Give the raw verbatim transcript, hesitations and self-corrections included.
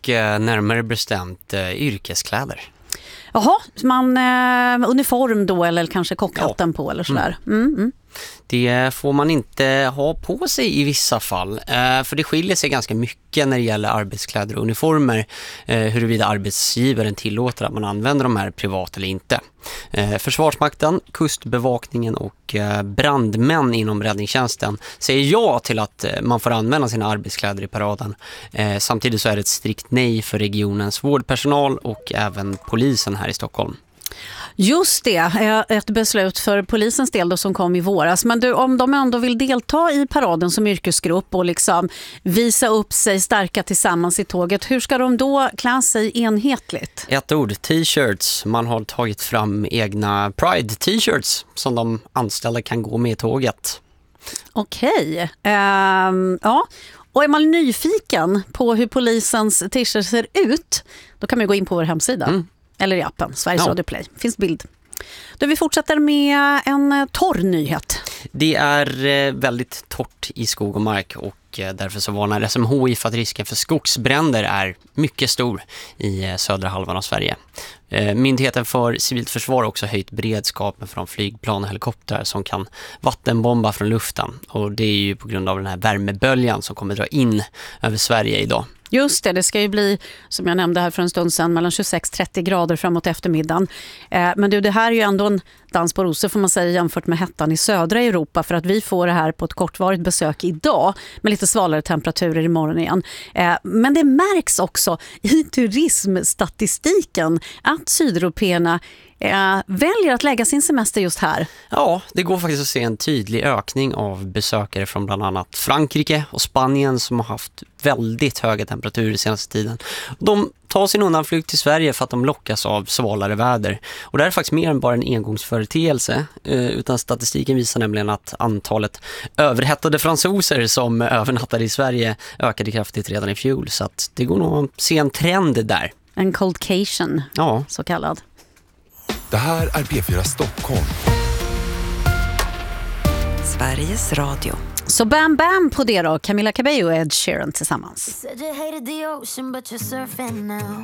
och eh, närmare bestämt eh, yrkeskläder. Jaha, man eh, uniform då eller kanske kockhatten ja. på eller sådär. Mm, mm. Det får man inte ha på sig i vissa fall, eh, för det skiljer sig ganska mycket när det gäller arbetskläder och uniformer, eh, huruvida arbetsgivaren tillåter att man använder de här privat eller inte. Eh, Försvarsmakten, kustbevakningen och eh, brandmän inom räddningstjänsten säger ja till att eh, man får använda sina arbetskläder i paraden. Eh, samtidigt så är det ett strikt nej för regionens vårdpersonal och även polisen här i Stockholm. Just det, ett beslut för polisens del då som kom i våras. Men du, om de ändå vill delta i paraden som yrkesgrupp och liksom visa upp sig starka tillsammans i tåget, hur ska de då klä sig enhetligt? Ett ord, t-shirts. Man har tagit fram egna Pride-t-shirts som de anställda kan gå med i tåget. Okej, um, ja. Och är man nyfiken på hur polisens t-shirts ser ut, då kan man gå in på vår hemsida. Mm. Eller i appen, Sveriges ja. Radio Play. Finns bild. Då vi fortsätter med en torr nyhet. Det är väldigt torrt i skog och mark och därför så varnar S M H I för att risken för skogsbränder är mycket stor i södra halvan av Sverige. Myndigheten för civilt försvar har också höjt beredskapen från flygplan och helikoptrar som kan vattenbomba från luften. Och det är ju på grund av den här värmeböljan som kommer dra in över Sverige idag. Just det, det ska ju bli, som jag nämnde här för en stund sedan, mellan tjugosex till trettio grader framåt eftermiddagen. Eh, men du, det här är ju ändå en dans på rosor får man säga jämfört med hettan i södra Europa, för att vi får det här på ett kortvarigt besök idag med lite svalare temperaturer imorgon igen. Eh, men det märks också i turismstatistiken att sydeuropeerna Eh, väljer att lägga sin semester just här. Ja, det går faktiskt att se en tydlig ökning av besökare från bland annat Frankrike och Spanien som har haft väldigt höga temperaturer senaste tiden. De tar sin undanflykt till Sverige för att de lockas av svalare väder. Och det här är faktiskt mer än bara en engångsföreteelse, eh, utan statistiken visar nämligen att antalet överhettade fransoser som övernattade i Sverige ökade kraftigt redan i fjol. Så att det går nog att se en trend där. En coldcation, ja. så kallad. Det här är P fyra Stockholm. Sveriges Radio. Så bam bam på det då. Camila Cabello och Ed Sheeran tillsammans.